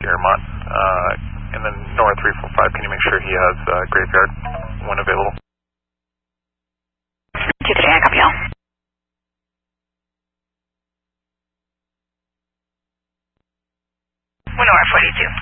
Dearmont. And then Nora 345, can you make sure he has graveyard when available? 2-3, I copy all. Nora 42.